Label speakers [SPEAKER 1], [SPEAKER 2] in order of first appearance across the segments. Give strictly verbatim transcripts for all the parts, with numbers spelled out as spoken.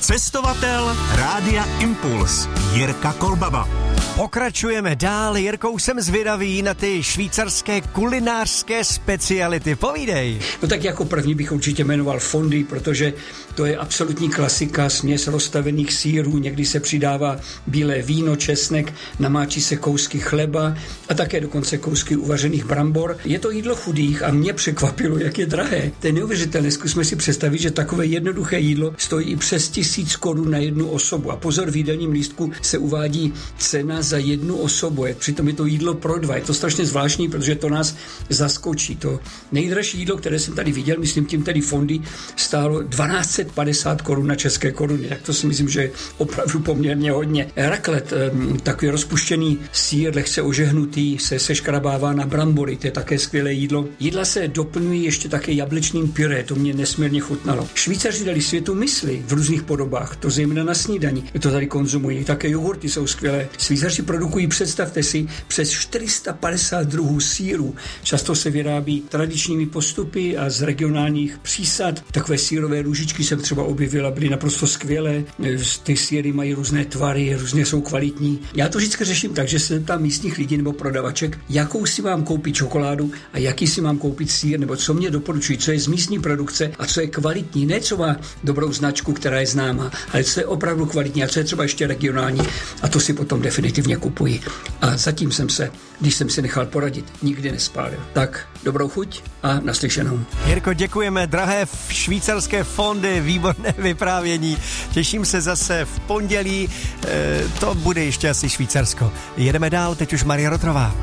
[SPEAKER 1] Cestovatel Rádia Impuls Jirka Kolbaba.
[SPEAKER 2] Pokračujeme dál. Jirkou, jsem zvědavý na ty švýcarské kulinářské speciality. Povídej.
[SPEAKER 3] No tak jako první bych určitě jmenoval fondy, protože to je absolutní klasika, směs rozstavených sýrů, někdy se přidává bílé víno, česnek, namáčí se kousky chleba a také dokonce kousky uvařených brambor. Je to jídlo chudých a mě překvapilo, jak je drahé. To je neuvěřitelné. Zkusme si představit, že takové jednoduché jídlo stojí i přes tisíc korun na jednu osobu. A pozor, v jídelním lístku se uvádí cena za jednu osobu. Přitom je to jídlo pro dva. Je to strašně zvláštní, protože to nás zaskočí. To nejdražší jídlo, které jsem tady viděl, myslím tím tedy fondy, stálo dvanáct set padesát korun na české koruny. Tak to si myslím, že je opravdu poměrně hodně. Raclette, takový rozpuštěný sýr, lehce ožehnutý, se seškrabává na brambory. To je také skvělé jídlo. Jídla se doplňují ještě také jablečným pyré. To mě nesmírně chutnalo. Švýcaři dali světu mysli v různých podobách, to zejména na snídani. To tady konzumují. Také jogurty jsou skvělé. Švýcaři produkují, představte si, přes čtyři sta padesát druhů sýrů. Často se vyrábí tradičními postupy a z regionálních přísad. Takové sýrové růžičky jsem třeba objevila, byly naprosto skvělé. Ty sýry mají různé tvary, různě jsou kvalitní. Já to vždycky řeším tak, že se ptám místních lidí nebo prodavaček, jakou si mám koupit čokoládu a jaký si mám koupit sýr, nebo co mě doporučují, co je z místní produkce a co je kvalitní, ne co má dobrou značku, která je známá, ale co je opravdu kvalitní a co je třeba ještě regionální. A to si potom definitivně kupuji. A zatím jsem se, když jsem si nechal poradit, nikdy nespálil. Tak dobrou chuť a naslyšenou.
[SPEAKER 2] Jirko, děkujeme, drahé švýcarské fondy, výborné vyprávění. Těším se zase v pondělí, e, to bude ještě asi Švýcarsko. Jedeme dál, teď už Marie Rotrová.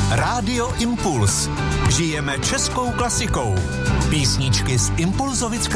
[SPEAKER 1] Rádio Impuls. Žijeme českou klasikou. Písničky z Impulzovic